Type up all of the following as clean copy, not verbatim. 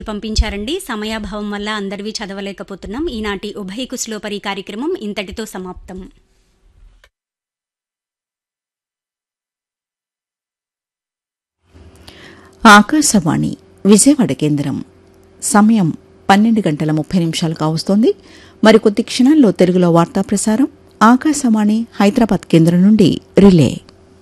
పంపించారండి. సమయాభావం వల్ల అందరివి చదవలేకపోతున్నాం. ఈనాటి ఉభయ కుశలోపరి కార్యక్రమం ఇంతటితో సమాప్తం. ఆకాశవాణి విజయవాడ కేంద్రం. సమయం 12:30 కావస్తోంది. మరికొద్ది క్షణాల్లో తెలుగులో వార్తా ప్రసారం ఆకాశవాణి హైదరాబాద్ కేంద్రం నుండి రిలే.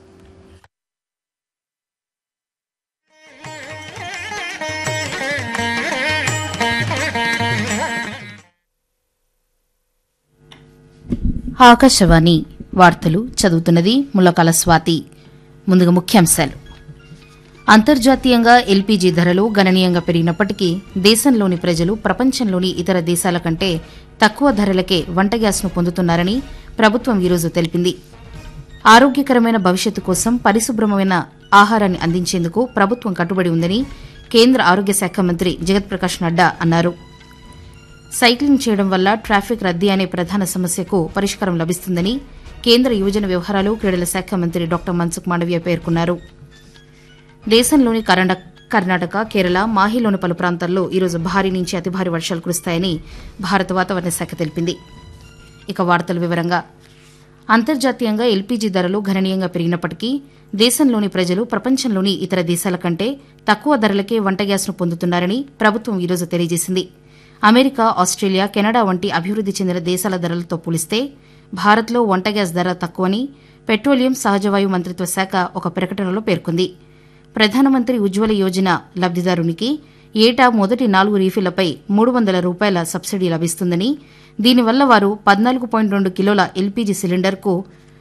ఆకాశవాణి వార్తలు చదువుతున్నది ముల్లకాల స్వాతి. ముందుగా ముఖ్యాంశాలు. అంతర్జాతీయంగా ఎల్పీజీ ధరలు గణనీయంగా పెరిగినప్పటికీ దేశంలోని ప్రజలు ప్రపంచంలోని ఇతర దేశాల కంటే తక్కువ ధరలకే వంట గ్యాస్ను పొందుతున్నారని ప్రభుత్వం ఈరోజు తెలిపింది. ఆరోగ్యకరమైన భవిష్యత్తు కోసం పరిశుభ్రమైన ఆహారాన్ని అందించేందుకు ప్రభుత్వం కట్టుబడి ఉందని కేంద్ర ఆరోగ్య శాఖ మంత్రి జగత్ ప్రకాష్ నడ్డా అన్నారు. సైక్లింగ్ చేయడం వల్ల ట్రాఫిక్ రద్దీ అనే ప్రధాన సమస్యకు పరిష్కారం లభిస్తుందని కేంద్ర యువజన వ్యవహారాలు క్రీడల శాఖ మంత్రి డాక్టర్ మన్సుఖ్ మాండవీయ పేర్కొన్నారు. దేశంలోని కర్ణాటక, కేరళ, మాహిలోని పలు ప్రాంతాల్లో ఈరోజు భారీ నుంచి అతి భారీ వర్షాలు కురుస్తాయని భారత వాతావరణ శాఖ తెలిపింది. ఇక వార్తల వివరంగా. అంతర్జాతీయంగా ఎల్పీజీ ధరలు గణనీయంగా పెరిగినప్పటికీ దేశంలోని ప్రజలు ప్రపంచంలోని ఇతర దేశాల కంటే తక్కువ ధరలకే వంట గ్యాస్ను పొందుతున్నారని ప్రభుత్వం ఈరోజు తెలియజేసింది. అమెరికా, ఆస్ట్రేలియా, కెనడా వంటి అభివృద్ది చెందిన దేశాల ధరలతో పోలిస్తే భారత్లో వంట గ్యాస్ ధర తక్కువని పెట్రోలియం, సహజవాయు మంత్రిత్వ శాఖ ఒక ప్రకటనలో పేర్కొంది. ప్రధానమంత్రి ఉజ్వల యోజన లబ్దిదారునికి ఏటా మొదటి 4 రీఫిళ్లపై ₹300 సబ్సిడీ లభిస్తుందని, దీనివల్ల వారు 14.2 కిలోల ఎల్పీజీ సిలిండర్కు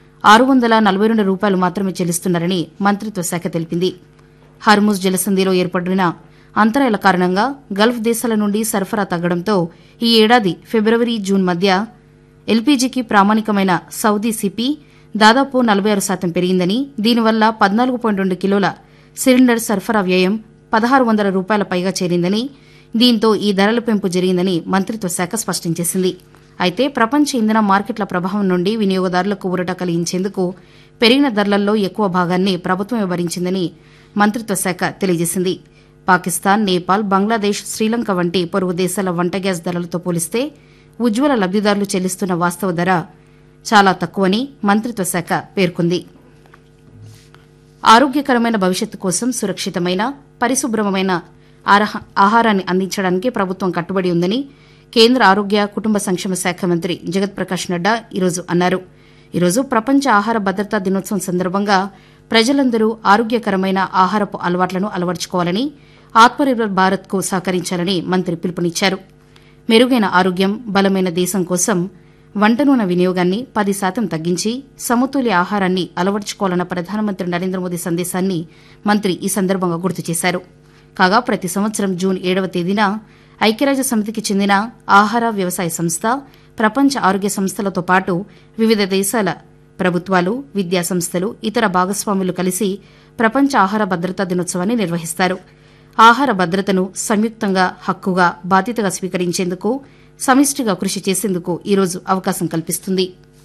₹642 మాత్రమే చెల్లిస్తున్నారని మంత్రిత్వ శాఖ తెలిపింది. హర్ముజ్ జలసంధిలో ఏర్పడిన అంతరాయాల కారణంగా గల్ఫ్ దేశాల నుండి సరఫరా తగ్గడంతో ఈ ఏడాది ఫిబ్రవరి, జూన్ మధ్య ఎల్పీజీకి ప్రామాణికమైన సౌదీ సిపి దాదాపు 46% పెరిగిందని, దీనివల్ల 14.2 కిలోల సిలిండర్ సరఫరా వ్యయం ₹1,600 పైగా చేరిందని, దీంతో ఈ ధరల పెంపు జరిగిందని మంత్రిత్వ శాఖ స్పష్టం చేసింది. అయితే ప్రపంచ ఇంధన మార్కెట్ల ప్రభావం నుండి వినియోగదారులకు ఊరట కలిగించేందుకు పెరిగిన ధరలలో ఎక్కువ భాగాన్ని ప్రభుత్వమే భరించిందని మంత్రిత్వ శాఖ తెలియజేసింది. పాకిస్తాన్, నేపాల్, బంగ్లాదేశ్, శ్రీలంక వంటి పొరుగు దేశాల వంట గ్యాస్ ధరలతో పోలిస్తే ఉజ్వల లబ్దిదారులు చెల్లిస్తున్న వాస్తవ ధర చాలా తక్కువని మంత్రిత్వ శాఖ పేర్కొంది. ఆరోగ్యకరమైన భవిష్యత్తు కోసం సురక్షితమైన, పరిశుభ్రమైన ఆహారాన్ని అందించడానికి ప్రభుత్వం కట్టుబడి ఉందని కేంద్ర ఆరోగ్య, కుటుంబ సంక్షేమ శాఖ మంత్రి జగత్ ప్రకాష్ నడ్డా ఈరోజు అన్నారు. ఈరోజు ప్రపంచ ఆహార భద్రతా దినోత్సవం సందర్భంగా ప్రజలందరూ ఆరోగ్యకరమైన ఆహారపు అలవాట్లను అలవర్చుకోవాలని, ఆత్మనిర్భర్ భారత్కు సహకరించాలని మంత్రి పిలుపునిచ్చారు. మెరుగైన ఆరోగ్యం, బలమైన దేశం కోసం వంట నూనె వినియోగాన్ని 10% తగ్గించి సమతుల్య ఆహారాన్ని అలవర్చుకోవాలన్న ప్రధానమంత్రి నరేంద్ర మోదీ సందేశాన్ని మంత్రి ఈ సందర్భంగా గుర్తు చేశారు. కాగా ప్రతి సంవత్సరం జూన్ 7వ తేదీన ఐక్యరాజ్య సమితికి చెందిన ఆహార, వ్యవసాయ సంస్థ, ప్రపంచ ఆరోగ్య సంస్థలతో పాటు వివిధ దేశాల ప్రభుత్వాలు, విద్యా సంస్థలు, ఇతర భాగస్వాములు కలిసి ప్రపంచ ఆహార భద్రతా దినోత్సవాన్ని నిర్వహిస్తారు. ఆహార భద్రతను సంయుక్తంగా, హక్కుగా, బాధ్యతగా స్వీకరించేందుకు సమిష్టిగా కృషి చేసేందుకు ఈరోజు అవకాశం కల్పిస్తుంది.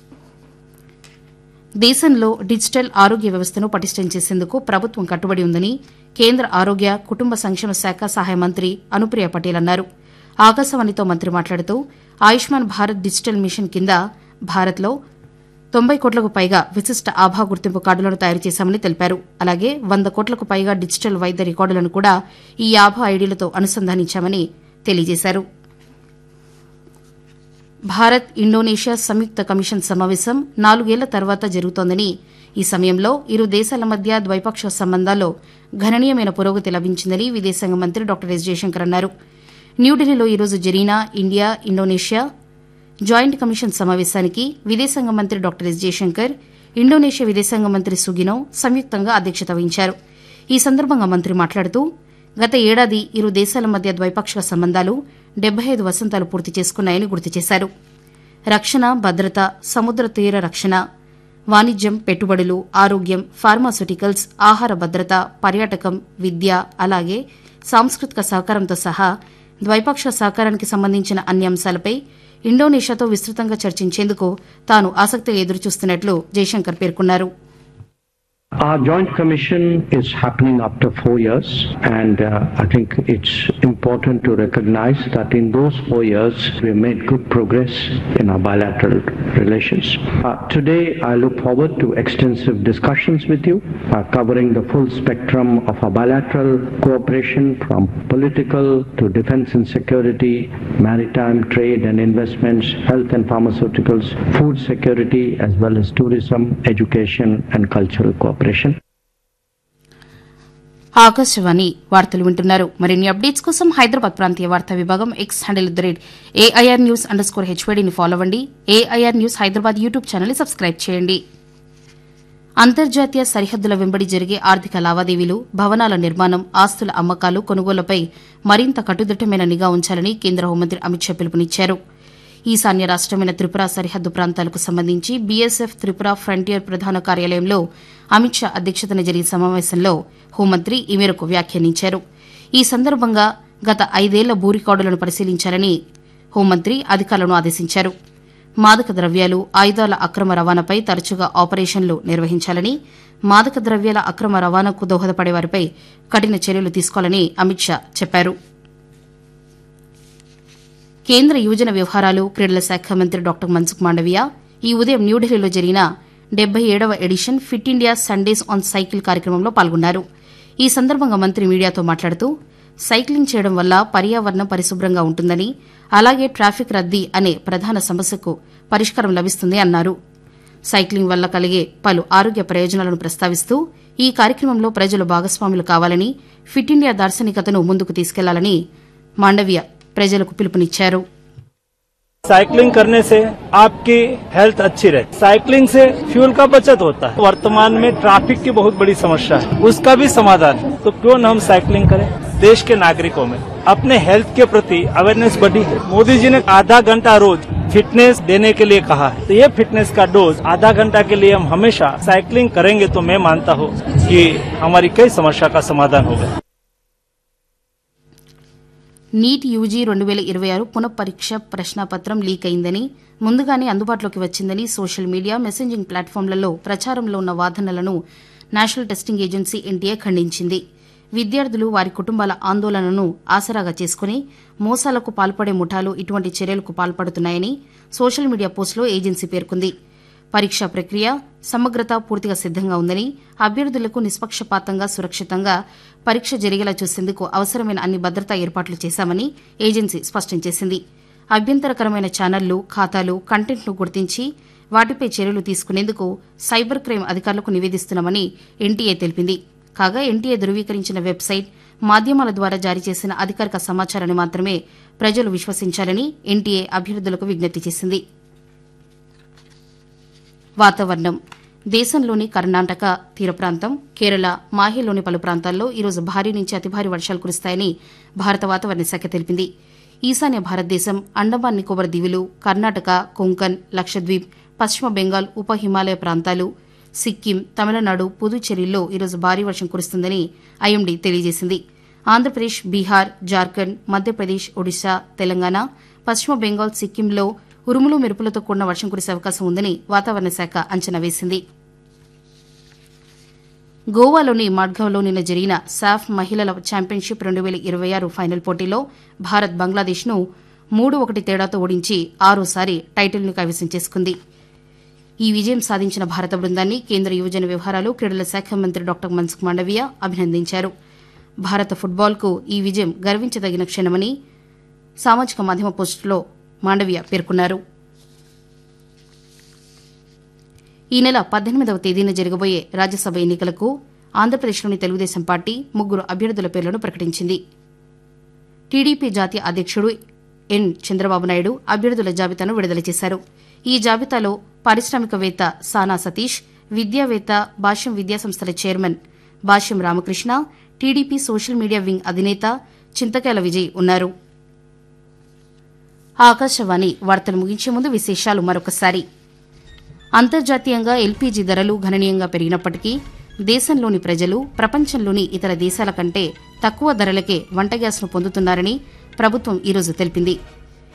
దేశంలో డిజిటల్ ఆరోగ్య వ్యవస్థను పటిష్టం చేసేందుకు ప్రభుత్వం కట్టుబడి ఉందని కేంద్ర ఆరోగ్య, కుటుంబ సంక్షేమ శాఖ సహాయ మంత్రి అనుప్రియ పటేల్ అన్నారు. ఆకాశవాణితో మంత్రి మాట్లాడుతూ ఆయుష్మాన్ భారత్ డిజిటల్ మిషన్ కింద భారత్లో 90 కోట్లకు పైగా విశిష్ట ఆభా గుర్తింపు కార్డులను తయారు చేశామని తెలిపారు. అలాగే 100 కోట్లకు పైగా డిజిటల్ వైద్య రికార్డులను కూడా ఈ ఆభా ఐడీలతో అనుసంధానించామని తెలియజేశారు. భారత్, ఇండోనేషియా సంయుక్త కమిషన్ సమావేశం 4 ఏళ్ల తర్వాత జరుగుతోందని, ఈ సమయంలో ఇరు దేశాల మధ్య ద్వైపాక్షిక సంబంధాల్లో గణనీయమైన పురోగతి లభించిందని విదేశాంగ మంత్రి డాక్టర్ ఎస్ జయశంకర్ అన్నారు. న్యూఢిల్లీలో ఈరోజు జరిగిన ఇండియా, ఇండోనేషియా జాయింట్ కమిషన్ సమావేశానికి విదేశాంగ మంత్రి డాక్టర్ ఎస్ జయశంకర్, ఇండోనేషియా విదేశాంగ మంత్రి సుగినో సంయుక్తంగా అధ్యక్షత వహించారు. ఈ సందర్భంగా మంత్రి మాట్లాడుతూ గత ఏడాది ఇరు దేశాల మధ్య ద్వైపాక్షిక సంబంధాలు 75 వసంతాలు పూర్తి చేసుకున్నాయని గుర్తు చేశారు. రక్షణ, భద్రత, సముద్ర తీర రక్షణ, వాణిజ్యం, పెట్టుబడులు, ఆరోగ్యం, ఫార్మాస్యూటికల్స్, ఆహార భద్రత, పర్యాటకం, విద్య, అలాగే సాంస్కృతిక సహకారంతో సహా ద్వైపాక్షిక సహకారానికి సంబంధించిన అన్ని అంశాలపై ఇండోనేషియాతో విస్తృతంగా చర్చించేందుకు తాను ఆసక్తిగా ఎదురుచూస్తున్నట్లు జయశంకర్ పేర్కొన్నారు. Our joint commission is happening after 4 years, and I think it's important to recognize that in those 4 years we have made good progress in our bilateral relations. Today I look forward to extensive discussions with you, covering the full spectrum of our bilateral cooperation from political to defense and security, maritime, trade and investments, health and pharmaceuticals, food security, as well as tourism, education and cultural cooperation. Akashvani వార్తలు వింటున్నారు. మరిన్ని updates కోసం హైదరాబాద్ ప్రాంతీయ వార్తా విభాగం X handle @AIRnews_HYDని follow అవ్వండి. AIR news Hyderabad YouTube ఛానల్ని subscribe చేయండి. అంతర్జాతీయ సరిహద్దుల వెంబడి జరిగే ఆర్థిక లావాదేవీలు, భవనాల నిర్మాణం, ఆస్తుల అమ్మకాలు, కొనుగోళ్లపై మరింత కట్టుదిట్టమైన నిఘా ఉంచాలని కేంద్ర హోంమంత్రి అమిత్ షా పిలుపునిచ్చారు. ఈశాన్య రాష్టమైన త్రిపుర సరిహద్దు ప్రాంతాలకు సంబంధించి బీఎస్ఎఫ్ త్రిపుర ఫ్రంటియర్ ప్రధాన కార్యాలయంలో అమిత్ షా అధ్యక్షతన జరిగిన సమావేశంలో హోంమంత్రి ఈ మేరకు వ్యాఖ్యానించారు. ఈ సందర్భంగా గత 5 ఏళ్ల భూ రికార్డులను పరిశీలించాలని హోంమంత్రి అధికారులను ఆదేశించారు. మాదక ద్రవ్యాలు, ఆయుధాల అక్రమ రవాణాపై తరచుగా ఆపరేషన్లు నిర్వహించాలని, మాదక ద్రవ్యాల అక్రమ రవాణాకు దోహదపడే వారిపై కఠిన చర్యలు తీసుకోవాలని అమిత్ షా చెప్పారు. కేంద్ర యువజన వ్యవహారాలు, క్రీడల శాఖ మంత్రి డాక్టర్ మన్సుఖ్ మాండవీయ ఈ ఉదయం న్యూఢిల్లీలో జరిగిన 77వ edition fit India Sundays on cycle కార్యక్రమంలో పాల్గొన్నారు. ఈ సందర్భంగా మంత్రి మీడియాతో మాట్లాడుతూ సైక్లింగ్ చేయడం వల్ల పర్యావరణం పరిశుభ్రంగా ఉంటుందని, అలాగే ట్రాఫిక్ రద్దీ అనే ప్రధాన సమస్యకు పరిష్కారం లభిస్తుంది అన్నారు. సైక్లింగ్ వల్ల కలిగే పలు ఆరోగ్య ప్రయోజనాలను ప్రస్తావిస్తూ ఈ కార్యక్రమంలో ప్రజలు భాగస్వాములు కావాలని, ఫిట్ ఇండియా దార్శనికతను ముందుకు తీసుకెళ్లాలని మాండవీయ ప్రజలకు పిలుపునిచ్చారు. साइकिलिंग करने से आपकी हेल्थ अच्छी रहती है. साइकिलिंग से फ्यूल का बचत होता है. वर्तमान में ट्रैफिक की बहुत बड़ी समस्या है, उसका भी समाधान है. तो क्यों न हम साइकिलिंग करें. देश के नागरिकों में अपने हेल्थ के प्रति अवेयरनेस बढ़ी है. मोदी जी ने आधा घंटा रोज फिटनेस देने के लिए कहा है. तो ये फिटनेस का डोज आधा घंटा के लिए हम हमेशा साइकिलिंग करेंगे तो मैं मानता हूँ कि हमारी कई समस्या का समाधान होगा. నీట్ యూజీ 2026 పునఃపరీక్ష ప్రశ్నాపత్రం లీక్ అయిందని, ముందుగానే అందుబాటులోకి వచ్చిందని సోషల్ మీడియా, మెసెంజింగ్ ప్లాట్ఫామ్లలో ప్రచారంలో ఉన్న వాదనలను నేషనల్ టెస్టింగ్ ఏజెన్సీ ఎన్టీఏ ఖండించింది. విద్యార్థులు, వారి కుటుంబాల ఆందోళనను ఆసరాగా చేసుకుని మోసాలకు పాల్పడే ముఠాలు ఇటువంటి చర్యలకు పాల్పడుతున్నాయని సోషల్ మీడియా పోస్టులో ఏజెన్సీ పేర్కొంది. పరీక్షా ప్రక్రియ, సమగ్రత పూర్తిగా సిద్దంగా ఉందని, అభ్యర్థులకు నిష్పక్షపాతంగా, సురక్షితంగా పరీక్ష జరిగేలా చూసేందుకు అవసరమైన అన్ని భద్రతా ఏర్పాట్లు చేశామని ఏజెన్సీ స్పష్టం చేసింది. అభ్యంతరకరమైన ఛానళ్లు, ఖాతాలు, కంటెంట్ను గుర్తించి వాటిపై చర్యలు తీసుకునేందుకు సైబర్ క్రైమ్ అధికారులకు నివేదిస్తున్నామని ఎన్టీఏ తెలిపింది. కాగా ఎన్టీఏ ధృవీకరించిన వెబ్సైట్, మాధ్యమాల ద్వారా జారీ చేసిన అధికారిక సమాచారాన్ని మాత్రమే ప్రజలు విశ్వసించాలని ఎన్టీఏ అభ్యర్థులకు విజ్ఞప్తి చేసింది. వాతావరణం. దేశంలోని కర్ణాటక తీర ప్రాంతం, కేరళ, మాహేలోని పలు ప్రాంతాల్లో ఈరోజు భారీ నుంచి అతి భారీ వర్షాలు కురుస్తాయని భారత వాతావరణ శాఖ తెలిపింది. ఈశాన్య భారతదేశం, అండమాన్ నికోబార్ దీవులు, కర్ణాటక, కొంకన్, లక్షద్వీప్, పశ్చిమ బెంగాల్, ఉప హిమాలయ ప్రాంతాలు, సిక్కిం, తమిళనాడు, పుదుచ్చేరిల్లో ఈరోజు భారీ వర్షం కురుస్తుందని ఐఎండీ తెలియజేసింది. ఆంధ్రప్రదేశ్, బీహార్, జార్ఖండ్, మధ్యప్రదేశ్, ఒడిశా, తెలంగాణ, పశ్చిమ బెంగాల్, సిక్కింలో ఉరుములు మెరుపులతో కూడిన వర్షం కురిసే అవకాశం ఉందని వాతావరణ శాఖ అంచనా వేసింది. గోవాలోని మడ్గావ్లో నిన్న జరిగిన సాఫ్ మహిళల ఛాంపియన్షిప్ 2026 ఫైనల్ పోటీలో భారత్ బంగ్లాదేశ్ను 3-1 తేడాతో ఓడించి 6సారి టైటిల్ను కైవసం చేసుకుంది. ఈ విజయం సాధించిన భారత బృందాన్ని కేంద్ర యువజన వ్యవహారాలు, క్రీడల శాఖ మంత్రి డాక్టర్ మన్సుఖ్ మాండవీయ అభినందించారు. భారత ఫుట్బాల్కు ఈ విజయం గర్వించదగిన క్షణమని సామాజిక మాధ్యమ పోస్టులో మాండవీయ పేర్కొన్నారు. ఈ నెల 18వ తేదీన జరగబోయే రాజ్యసభ ఎన్నికలకు ఆంధ్రప్రదేశ్లోని తెలుగుదేశం పార్టీ 3 అభ్యర్థుల పేర్లను ప్రకటించింది. టీడీపీ జాతీయ అధ్యక్షుడు ఎన్ చంద్రబాబు నాయుడు అభ్యర్థుల జాబితాను విడుదల చేశారు. ఈ జాబితాలో పారిశ్రామికవేత్త సానా సతీష్, విద్యావేత్త, భాష్యం విద్యాసంస్థల చైర్మన్ భాష్యం Ramakrishna, TDP social media wing అధినేత చింతకాయల విజయ్ ఉన్నారు. ఆకాశవాణి వార్తలు ముగించే ముందు విశేషాలు మరొకసారి. అంతర్జాతీయంగా ఎల్పీజీ ధరలు గణనీయంగా పెరిగినప్పటికీ దేశంలోని ప్రజలు ప్రపంచంలోని ఇతర దేశాల కంటే తక్కువ ధరలకే వంట గ్యాస్ను పొందుతున్నారని ప్రభుత్వం ఈరోజు తెలిపింది.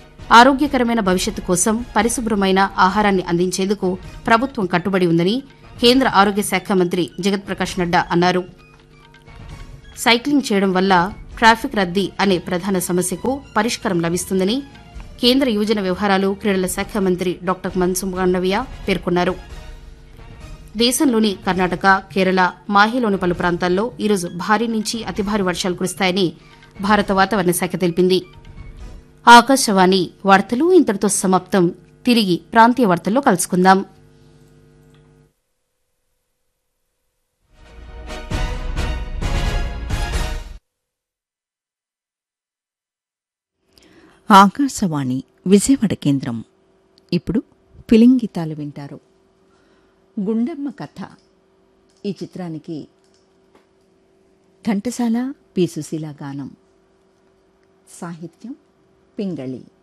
ఆరోగ్యకరమైన భవిష్యత్తు కోసం పరిశుభ్రమైన ఆహారాన్ని అందించేందుకు ప్రభుత్వం కట్టుబడి ఉందని కేంద్ర ఆరోగ్య శాఖ మంత్రి జగత్ ప్రకాష్ నడ్డా అన్నారు. సైక్లింగ్ చేయడం వల్ల ట్రాఫిక్ రద్దీ అనే ప్రధాన సమస్యకు పరిష్కారం లభిస్తుందని కేంద్ర యువజన వ్యవహారాలు క్రీడల శాఖ మంత్రి డాక్టర్ మన్సుఖ్ మాండవీయ పేర్కొన్నారు. దేశంలోని కర్ణాటక, కేరళ, మాహేలోని పలు ప్రాంతాల్లో ఈరోజు భారీ నుంచి అతి భారీ వర్షాలు కురుస్తాయని భారత వాతావరణ శాఖ తెలిపింది. ఆకాశవాణి వార్తలు ఇంతటితో సమాప్తం. తిరిగి ప్రాంతీయ వార్తల్లో కలుసుకుందాం. ఆకాశవాణి విజయవాడ కేంద్రం. ఇప్పుడు ఫిలిం గీతాలు వింటారు. గుండమ్మ కథ ఈ చిత్రానికి ఘంటసాల పి. సుశీల గానం, సాహిత్యం పింగళి.